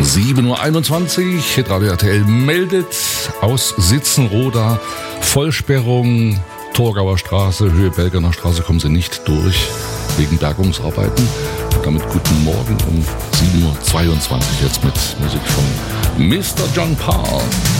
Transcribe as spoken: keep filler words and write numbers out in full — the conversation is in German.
sieben Uhr einundzwanzig. Radio R T L meldet aus Sitzenroda Vollsperrung. Torgauer Straße, Höhe Belgener Straße kommen sie nicht durch wegen Bergungsarbeiten. Und damit guten Morgen um sieben Uhr zweiundzwanzig jetzt mit Musik von Mister John Paul.